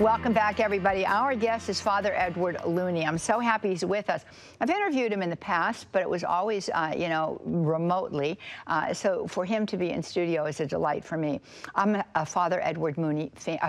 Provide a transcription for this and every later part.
Welcome back, everybody. Our guest is Father Edward Looney. I'm so happy he's with us. I've interviewed him in the past, but it was always, remotely. So for him to be in studio is a delight for me. I'm a Father Edward Looney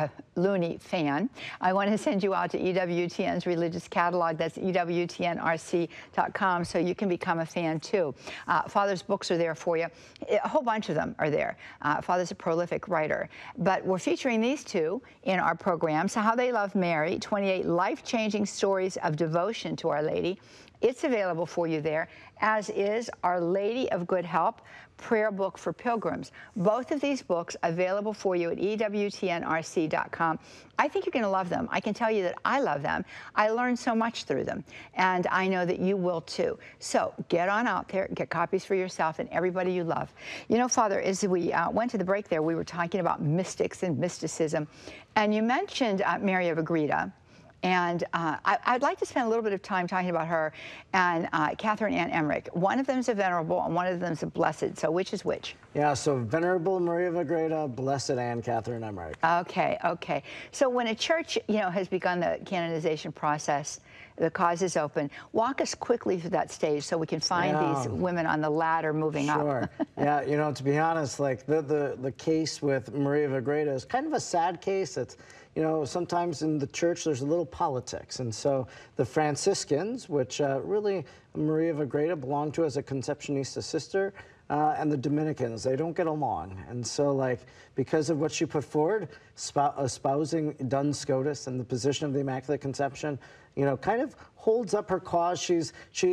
fan. I want to send you out to EWTN's religious catalog. That's EWTNRC.com, so you can become a fan too. Father's books are there for you. A whole bunch of them are there. Father's a prolific writer. But we're featuring these two in our program. So How They Love Mary, 28 life-changing stories of devotion to Our Lady. It's available for you there, as is Our Lady of Good Help, prayer book for pilgrims. Both of these books available for you at EWTNRC.com. I think you're going to love them. I can tell you that I love them. I learned so much through them, and I know that you will too. So get on out there, get copies for yourself and everybody you love. You know, Father, as we went to the break there, we were talking about mystics and mysticism, and you mentioned Mary of Agreda. And I'd like to spend a little bit of time talking about her and Catherine Ann Emmerich. One of them is a venerable and one of them is a blessed. So which is which? Yeah, so Venerable Maria of Agreda, Blessed Anne Catherine Emmerich. Okay, okay. So when a church, has begun the canonization process, the cause is open. Walk us quickly through that stage so we can find these women on the ladder moving up. Sure. Yeah, to be honest, like the case with Maria of Agreda is kind of a sad case. It's, sometimes in the church there's a little politics. And so the Franciscans, which really Maria of Agreda belonged to as a Conceptionista sister, and the Dominicans, they don't get along. And so, because of what she put forward, espousing Duns Scotus and the position of the Immaculate Conception, kind of holds up her cause. She's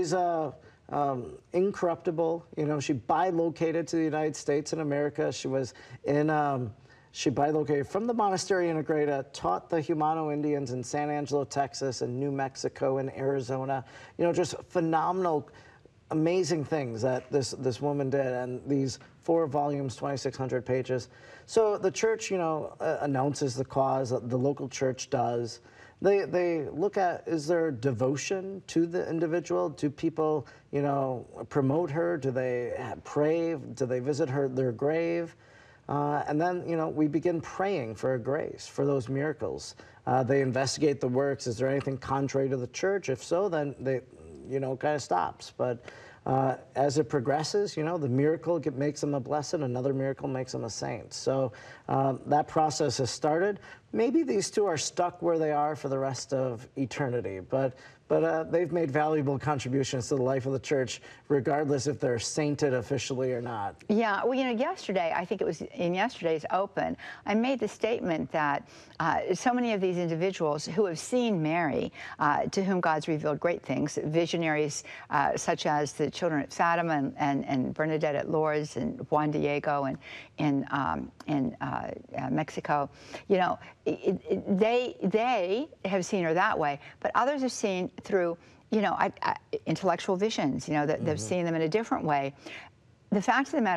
incorruptible. She bilocated to the United States and America. She was in, she bilocated from the monastery in Agreda, taught the Humano Indians in San Angelo, Texas, and New Mexico and Arizona. Just phenomenal, amazing things that this woman did, and these 4 volumes, 2,600 pages. So the church, announces the cause. The local church does. They look at, is there devotion to the individual? Do people, promote her? Do they pray? Do they visit their grave? And then, we begin praying for a grace, for those miracles. They investigate the works. Is there anything contrary to the church? If so, then they, kind of stops. But as it progresses, the miracle makes them a blessed, another miracle makes them a saint. So that process has started. Maybe these two are stuck where they are for the rest of eternity, but they've made valuable contributions to the life of the church, regardless if they're sainted officially or not. Yeah, well, yesterday, I think it was in yesterday's Open, I made the statement that so many of these individuals who have seen Mary, to whom God's revealed great things, visionaries such as the children at Fatima and Bernadette at Lourdes and Juan Diego and in Mexico, they have seen her that way, but others have seen through, intellectual visions, that they've seen them in a different way. The fact of the matter